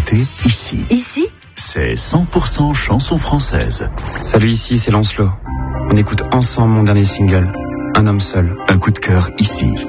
écoutez ici. Ici ? C'est 100% chanson française. Salut, ici c'est Lancelot. On écoute ensemble mon dernier single, Un homme seul. Un coup de cœur ici.